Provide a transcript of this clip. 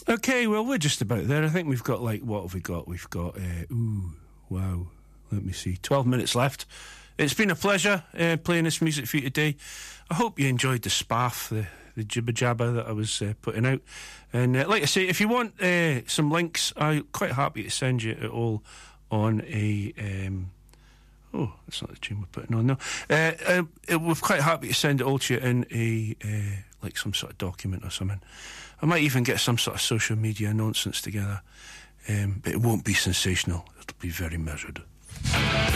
Okay, well, we're just about there. I think we've got, what have we got? We've got, wow, let me see, 12 minutes left. It's been a pleasure playing this music for you today. I hope you enjoyed the spaff, the jibber jabber that I was putting out. And like I say, if you want some links, I'm quite happy to send you it all on a... that's not the tune we're putting on, no. We're quite happy to send it all to you in a some sort of document or something. I might even get some sort of social media nonsense together, but it won't be sensational. It'll be very measured.